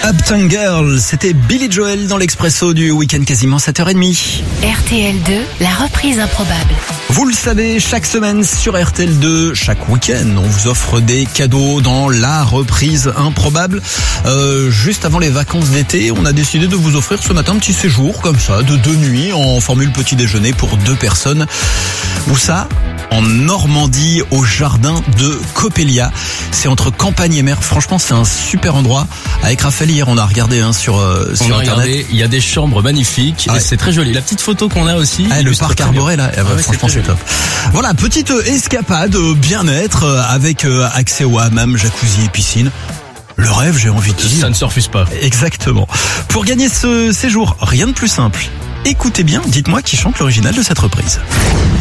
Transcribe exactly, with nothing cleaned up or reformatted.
Uptown Girl, c'était Billy Joel dans l'Expresso du week-end quasiment sept heures trente. R T L deux, la reprise improbable. Vous le savez, chaque semaine sur R T L deux, chaque week-end, on vous offre des cadeaux dans la reprise improbable. Euh, juste avant les vacances d'été, on a décidé de vous offrir ce matin un petit séjour comme ça, de deux nuits en formule petit déjeuner pour deux personnes. Où ça ? En Normandie, au jardin de Coppelia. C'est entre campagne et mer. Franchement, c'est un super endroit. Avec Raphaël, hier, on a regardé hein, sur, euh, on sur a Internet. Regardé, il y a des chambres magnifiques Ah ouais. et c'est très joli. La petite photo qu'on a aussi. Ah, le parc arboré là, eh ben, Ah ouais, franchement c'est, c'est top. Voilà, petite escapade bien-être avec accès au hammam, jacuzzi et piscine. Le rêve, j'ai envie de dire. Ça ne se refuse pas. Exactement. Pour gagner ce séjour, rien de plus simple. Écoutez bien, dites-moi qui chante l'original de cette reprise.